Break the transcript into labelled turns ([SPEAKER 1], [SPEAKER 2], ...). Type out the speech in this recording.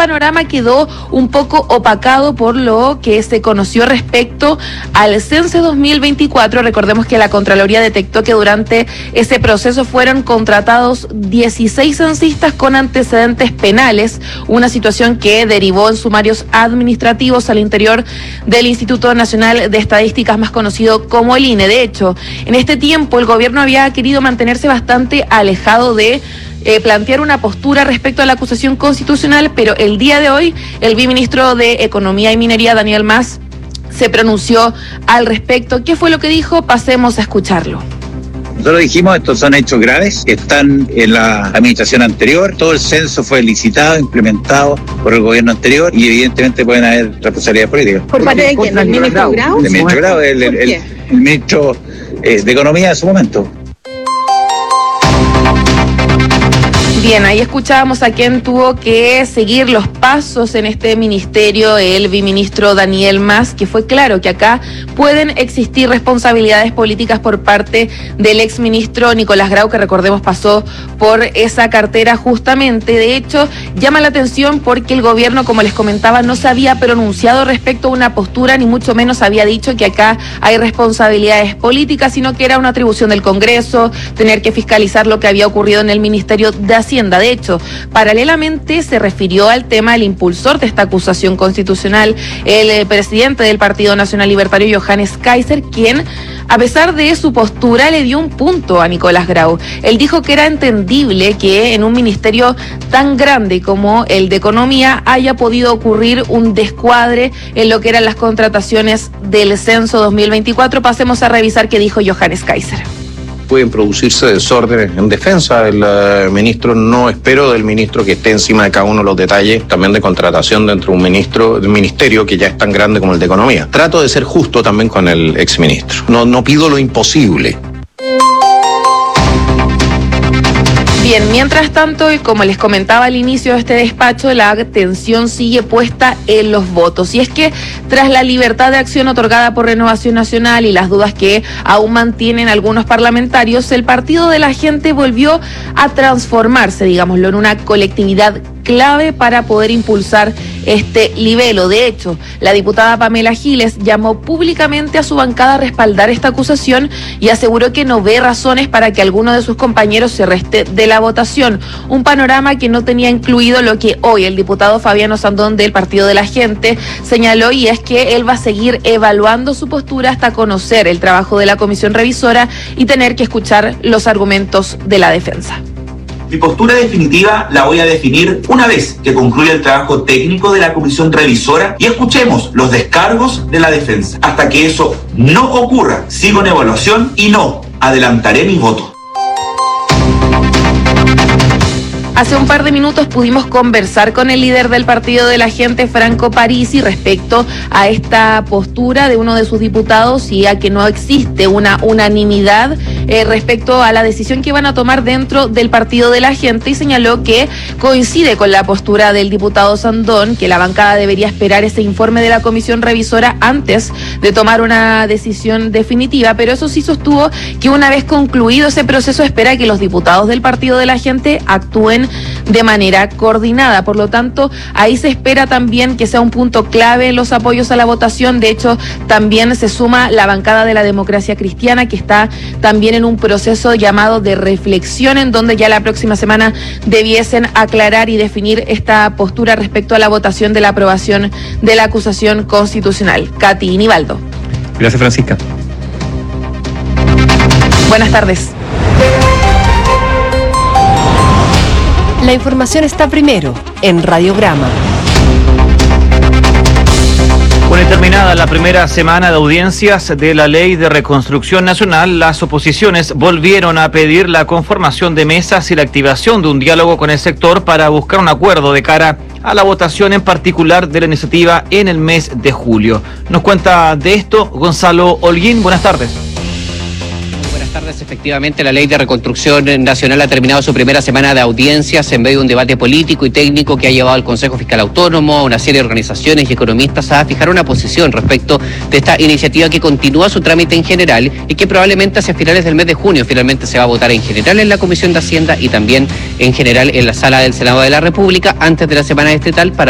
[SPEAKER 1] panorama quedó un poco opacado por lo que se conoció respecto al censo 2024. Recordemos que la Contraloría detectó que durante ese proceso fueron contratados 16 censistas con antecedentes penales, una situación que derivó en sumarios administrativos al interior del Instituto Nacional de Estadísticas, más conocido como el INE. De hecho, en este tiempo el gobierno había querido mantenerse bastante alejado de plantear una postura respecto a la acusación constitucional, pero el día de hoy el viceministro de Economía y Minería, Daniel Mas, se pronunció al respecto. ¿Qué fue lo que dijo? Pasemos a escucharlo.
[SPEAKER 2] Nosotros dijimos, estos son hechos graves que están en la administración anterior. Todo el censo fue licitado, implementado por el gobierno anterior y evidentemente pueden haber responsabilidades políticas.
[SPEAKER 3] ¿Por parte de quién? ¿Del ministro Grau?
[SPEAKER 2] Del ministro Grau, el ministro de Economía en su momento.
[SPEAKER 1] Bien, ahí escuchábamos a quien tuvo que seguir los pasos en este ministerio, el viceministro Daniel Mas, que fue claro que acá pueden existir responsabilidades políticas por parte del exministro Nicolás Grau, que recordemos pasó por esa cartera justamente. De hecho, llama la atención porque el gobierno, como les comentaba, no se había pronunciado respecto a una postura, ni mucho menos había dicho que acá hay responsabilidades políticas, sino que era una atribución del Congreso, tener que fiscalizar lo que había ocurrido en el Ministerio de Hacienda. De hecho, paralelamente se refirió al tema del impulsor de esta acusación constitucional, el presidente del Partido Nacional Libertario, Johannes Kaiser, quien, a pesar de su postura, le dio un punto a Nicolás Grau. Él dijo que era entendible que en un ministerio tan grande como el de Economía haya podido ocurrir un descuadre en lo que eran las contrataciones del censo 2024. Pasemos a revisar qué dijo Johannes Kaiser.
[SPEAKER 4] Pueden producirse desórdenes en defensa del ministro. No espero del ministro que esté encima de cada uno de los detalles, también de contratación dentro de un ministerio que ya es tan grande como el de Economía. Trato de ser justo también con el exministro. No pido lo imposible.
[SPEAKER 1] Bien, mientras tanto, y como les comentaba al inicio de este despacho, la atención sigue puesta en los votos. Y es que tras la libertad de acción otorgada por Renovación Nacional y las dudas que aún mantienen algunos parlamentarios, el Partido de la Gente volvió a transformarse, digámoslo, en una colectividad clave para poder impulsar este libelo. De hecho, la diputada Pamela Giles llamó públicamente a su bancada a respaldar esta acusación y aseguró que no ve razones para que alguno de sus compañeros se reste de la votación. Un panorama que no tenía incluido lo que hoy el diputado Fabiano Sandón del Partido de la Gente señaló, y es que él va a seguir evaluando su postura hasta conocer el trabajo de la comisión revisora y tener que escuchar los argumentos de la defensa.
[SPEAKER 5] Mi postura definitiva la voy a definir una vez que concluya el trabajo técnico de la comisión revisora y escuchemos los descargos de la defensa. Hasta que eso no ocurra, sigo en evaluación y no adelantaré mi voto.
[SPEAKER 1] Hace un par de minutos pudimos conversar con el líder del Partido de la Gente, Franco Parisi, respecto a esta postura de uno de sus diputados y a que no existe una unanimidad respecto a la decisión que van a tomar dentro del Partido de la Gente, y señaló que coincide con la postura del diputado Sandón, que la bancada debería esperar ese informe de la comisión revisora antes de tomar una decisión definitiva, pero eso sí sostuvo que una vez concluido ese proceso espera que los diputados del Partido de la Gente actúen de manera coordinada. Por lo tanto, ahí se espera también que sea un punto clave en los apoyos a la votación. De hecho, también se suma la bancada de la Democracia Cristiana, que está también en un proceso llamado de reflexión, en donde ya la próxima semana debiesen aclarar y definir esta postura respecto a la votación de la aprobación de la acusación constitucional. Katy Nivaldo.
[SPEAKER 6] Gracias, Francisca.
[SPEAKER 1] Buenas tardes.
[SPEAKER 7] La información está primero en Radiograma.
[SPEAKER 6] Bueno, y terminada la primera semana de audiencias de la Ley de Reconstrucción Nacional, las oposiciones volvieron a pedir la conformación de mesas y la activación de un diálogo con el sector para buscar un acuerdo de cara a la votación en particular de la iniciativa en el mes de julio. Nos cuenta de esto Gonzalo Holguín. Buenas tardes.
[SPEAKER 8] Buenas tardes. Efectivamente, la Ley de Reconstrucción Nacional ha terminado su primera semana de audiencias en medio de un debate político y técnico que ha llevado al Consejo Fiscal Autónomo, a una serie de organizaciones y economistas a fijar una posición respecto de esta iniciativa que continúa su trámite en general y que probablemente hacia finales del mes de junio finalmente se va a votar en general en la Comisión de Hacienda y también en general en la Sala del Senado de la República antes de la semana estatal para